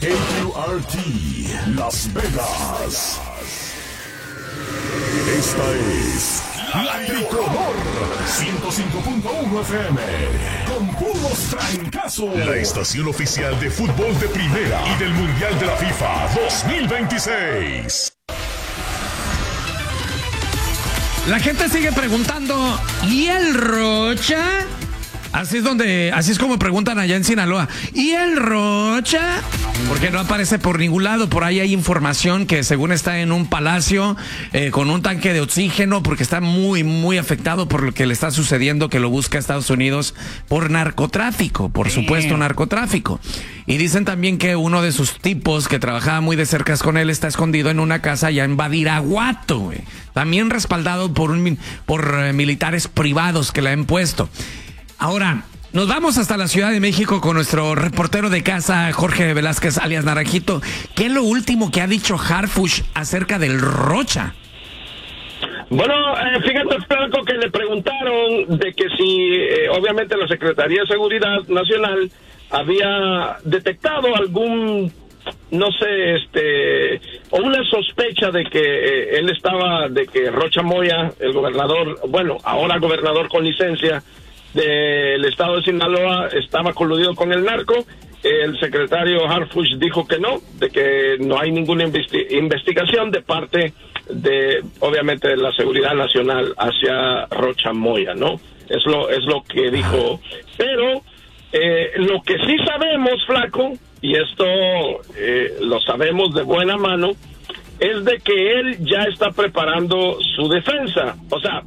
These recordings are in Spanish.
KQRT Las Vegas. Esta es La Tricolor 105.1 FM con puros trancazos. La estación oficial de fútbol de primera y del Mundial de la FIFA 2026. La gente sigue preguntando, ¿y el Rocha? Así es como preguntan allá en Sinaloa. ¿Y el Rocha? Porque no aparece por ningún lado. Por ahí hay información que según está en un palacio con un tanque de oxígeno porque está muy, muy afectado por lo que le está sucediendo, que lo busca Estados Unidos por narcotráfico, por supuesto narcotráfico. Y dicen también que uno de sus tipos que trabajaba muy de cerca con él está escondido en una casa allá en Badiraguato, güey. También respaldado por militares privados que le han puesto. Ahora, nos vamos hasta la Ciudad de México con nuestro reportero de casa, Jorge Velázquez, alias Naranjito. ¿Qué es lo último que ha dicho Harfuch acerca del Rocha? Bueno, fíjate, Franco, que le preguntaron de que si, obviamente, la Secretaría de Seguridad Nacional había detectado algún, no sé, o una sospecha de que de que Rocha Moya, el gobernador, bueno, ahora gobernador con licencia del estado de Sinaloa, estaba coludido con el narco. El secretario Harfuch dijo que no, de que no hay ninguna investigación de parte de, obviamente, de la seguridad nacional hacia Rocha Moya, ¿no? Es lo que dijo. Pero lo que sí sabemos, Flaco, y esto lo sabemos de buena mano, es de que él ya está preparando su defensa. O sea,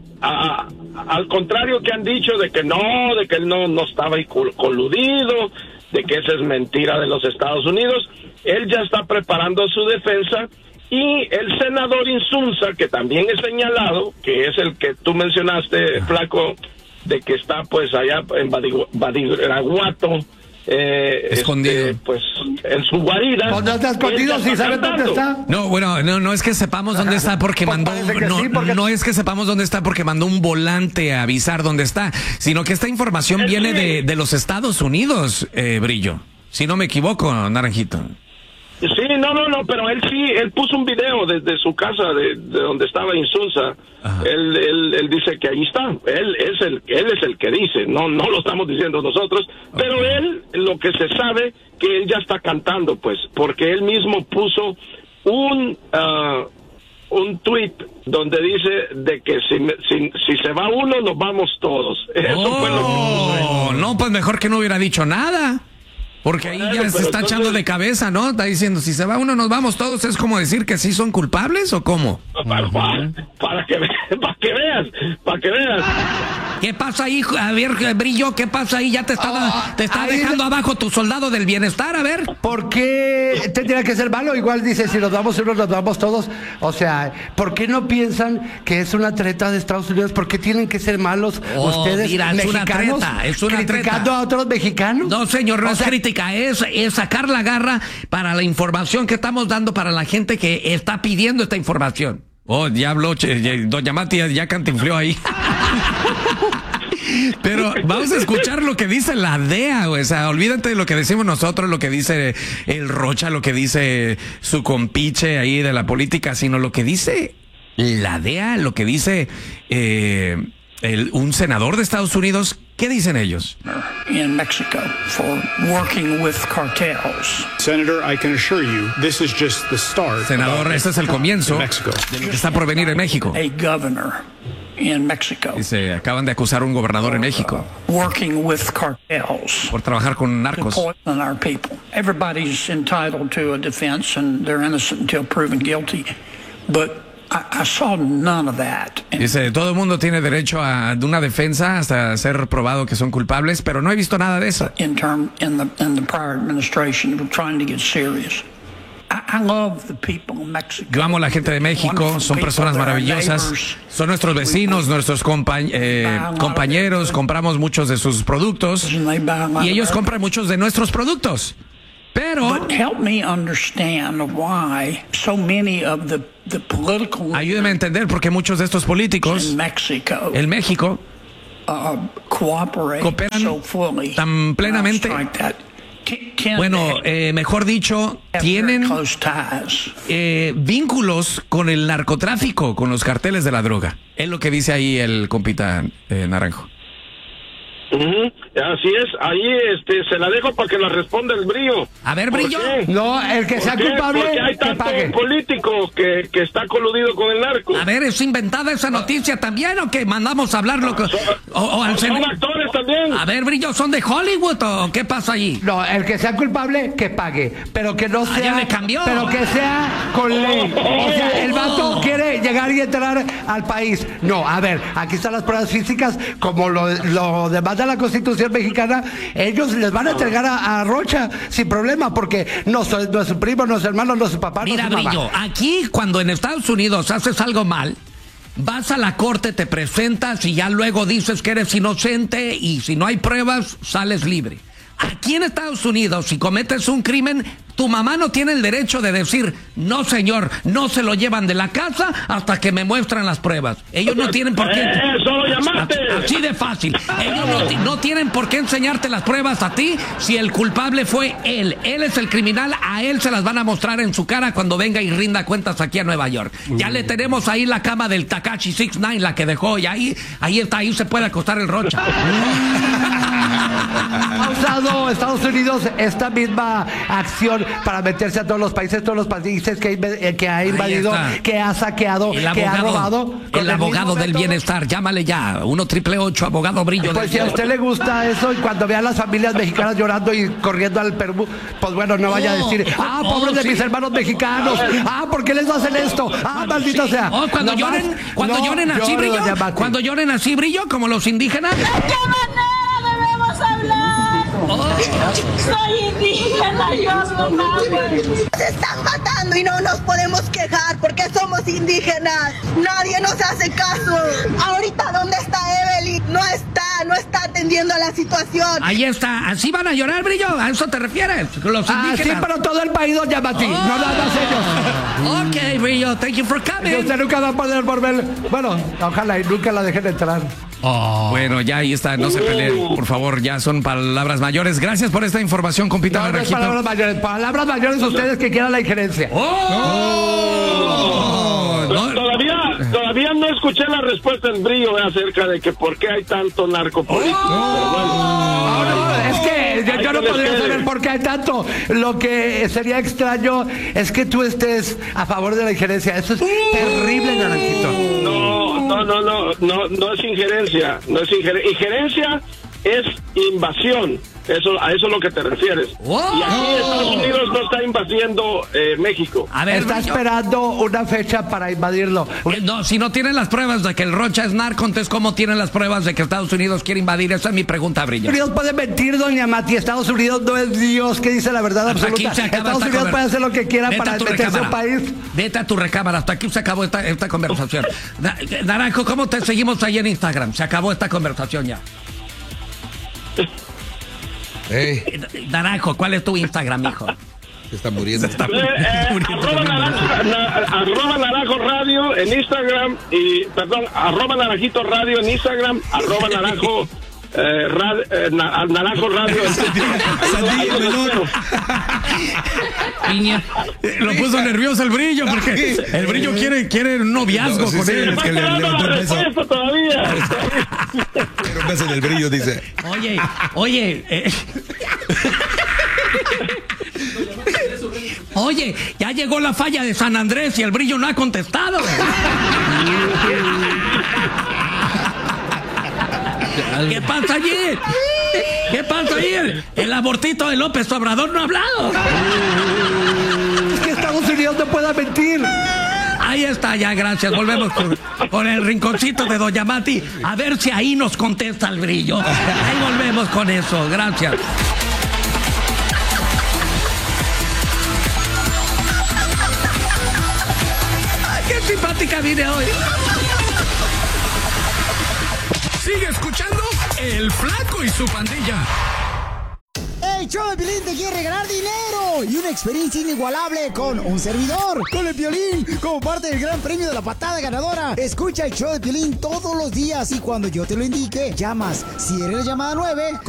al contrario que han dicho de que él no estaba ahí coludido, de que esa es mentira de los Estados Unidos, él ya está preparando su defensa. Y el senador Insunza, que también es señalado, que es el que tú mencionaste, Flaco, de que está pues allá en Badiraguato, escondido, pues en su guarida. ¿Dónde está escondido? ¿Sí sabe dónde está? No, bueno, no es que sepamos dónde está porque mandó no es que sepamos dónde está porque mandó un volante a avisar dónde está, sino que esta información viene de los Estados Unidos, Brillo. Si no me equivoco, Naranjito. Sí, no, pero él puso un video desde su casa, de donde estaba Insunza. Él dice que ahí está. Él es el que dice, no lo estamos diciendo nosotros, pero él, lo que se sabe, que él ya está cantando, pues, porque él mismo puso un tweet donde dice de que si se va uno, nos vamos todos. Eso fue lo que puso él. No, pues mejor que no hubiera dicho nada. Porque ahí ya se está echando de cabeza, ¿no? Está diciendo, si se va uno, nos vamos todos. ¿Es como decir que sí son culpables o cómo? Para que veas. ¿Qué pasa ahí? A ver, Brillo, ¿qué pasa ahí? Ya te está dejando abajo tu soldado del bienestar, a ver. ¿Por qué tendría que ser malo? Igual dice, si nos vamos unos, nos vamos todos. O sea, ¿por qué no piensan que es una treta de Estados Unidos? ¿Por qué tienen que ser malos ustedes, mira, mexicanos, es una criticando treta a otros mexicanos? No, señor, no es crítica, es sacar la garra para la información que estamos dando para la gente que está pidiendo esta información. Oh, ya habló, doña Mati ya cantinfleó ahí. Pero vamos a escuchar lo que dice la DEA, o sea, olvídate de lo que decimos nosotros, lo que dice el Rocha, lo que dice su compiche ahí de la política, sino lo que dice la DEA, lo que dice un senador de Estados Unidos. ¿Qué dicen ellos? In Mexico for working with cartels. Senator, I can assure you, this is just the start. Senador, este es el comienzo de lo que está por venir en México. A governor in Mexico. Dice, acaban de acusar a un gobernador en México. Working with cartels. Por trabajar con narcos. To poison our people. Everybody's entitled to a defense and they're innocent until proven guilty. But I saw none of that. Dice, todo el mundo tiene derecho a una defensa hasta ser probado que son culpables, pero no he visto nada de eso. In the prior administration, trying to get serious. I love the people of Mexico. Yo amo a la gente de México, son personas maravillosas, son nuestros vecinos, nuestros compañeros, compramos muchos de sus productos y ellos compran muchos de nuestros productos. Pero ayúdeme a entender por qué muchos de estos políticos en México cooperan tan plenamente Bueno, mejor dicho, tienen vínculos con el narcotráfico, con los carteles de la droga. Es lo que dice ahí el compita Naranjo. Así es, ahí se la dejo para que la responda el Brillo. A ver, Brillo. No, el que sea culpable, porque hay tanto político que está coludido con el narco. A ver, ¿es inventada esa noticia también o que mandamos a hablar son actores también. A ver, Brillo, ¿son de Hollywood o qué pasa allí? No, el que sea culpable, que pague, pero que no sea... ya le cambió. Pero que sea con ley. O sea, el vato quiere llegar y entrar al país. No, a ver, aquí están las pruebas físicas, como lo demanda la Constitución mexicana, ellos les van a entregar a Rocha sin problema, porque no es su primo, no es su hermano, no es su papá, Mira, no es su mamá. Brillo, aquí cuando en Estados Unidos haces algo mal, vas a la corte, te presentas y ya luego dices que eres inocente y si no hay pruebas, sales libre. Aquí en Estados Unidos, si cometes un crimen, tu mamá no tiene el derecho de decir, no señor, no se lo llevan de la casa hasta que me muestran las pruebas. Ellos no tienen por qué... ¡Eso lo llamaste! Así de fácil. Ellos no tienen por qué enseñarte las pruebas a ti si el culpable fue él. Él es el criminal, a él se las van a mostrar en su cara cuando venga y rinda cuentas aquí a Nueva York. Ya le tenemos ahí la cama del Tekashi 6ix9ine, la que dejó, y ahí está, ahí se puede acostar el Rocha. Ha usado Estados Unidos esta misma acción para meterse a todos los países que ha invadido, que ha saqueado, que ha robado. El abogado del bienestar, llámale ya, 1-888 abogado Brillo. Pues si a usted le gusta eso y cuando vea a las familias mexicanas llorando y corriendo al Perú, pues bueno, no vaya a decir, pobres de mis hermanos mexicanos, ¿por qué les hacen esto? Maldito sea. Cuando lloren así, Brillo, cuando lloren así, Brillo, como los indígenas. ¿De qué manera debemos hablar? Soy indígena, yo no mames. Se están matando y no nos podemos quejar porque somos indígenas. Nadie nos hace caso. Ahorita, ¿dónde está Evelyn? No está atendiendo a la situación. Ahí está. ¿Así van a llorar, Brillo? ¿A eso te refieres? Los indígenas. Sí, pero todo el país nos llama a ti, no nada más ellos. Ok, Brillo, thank you for coming. Y usted nunca va a poder volver. Bueno, ojalá y nunca la dejen entrar. Bueno, ya ahí está, no se peleen, por favor, ya son palabras mayores. Gracias por esta información, compita Naranjito. Palabras mayores ustedes que quieran la injerencia. Todavía no escuché la respuesta del Brillo acerca de que por qué hay tanto narcopolítico. Es que yo no podría saber por qué hay tanto. Lo que sería extraño es que tú estés a favor de la injerencia. Eso es terrible, Naranjito. No es injerencia. No es injerencia es invasión. A eso es lo que te refieres. Y aquí Estados Unidos no está invadiendo México. A ver, está esperando una fecha para invadirlo. No, si no tienen las pruebas de que el Rocha es narco, entonces ¿cómo tienen las pruebas de que Estados Unidos quiere invadir? Esa es mi pregunta, Brillo. Estados Unidos puede mentir, doña Mati. Estados Unidos no es Dios que dice la verdad absoluta. Estados Unidos puede hacer lo que quiera para meterse a un país. Vete a tu recámara. Hasta aquí se acabó esta conversación. Naranjo, ¿cómo te seguimos ahí en Instagram? Se acabó esta conversación ya. Naranjo, ¿cuál es tu Instagram, hijo? Se está muriendo. Arroba Naranjo Radio en Instagram arroba Naranjito Radio en Instagram, arroba Naranjo Naranjo Radio. Piña. Lo puso nervioso el Brillo porque el Brillo quiere un noviazgo con él. Es que le levantó el beso. Todavía. Quiero un beso en el Brillo, dice. Oye. Oye, ya llegó la falla de San Andrés y el Brillo no ha contestado. ¿Qué pasa allí? ¿Qué pasa allí? El abortito de López Obrador no ha hablado. Es que Estados Unidos no puede mentir. Ahí está, ya, gracias. Volvemos con el rinconcito de doña Mati. A ver si ahí nos contesta el Brillo. Ahí volvemos con eso. Gracias. ¡Qué simpática vine hoy! Sigue escuchando El Flaco y su pandilla. El show de Piolín te quiere regalar dinero y una experiencia inigualable con un servidor, con el Piolín, como parte del gran premio de la patada ganadora. Escucha el show de Piolín todos los días y cuando yo te lo indique, llamas. Si eres la llamada 9...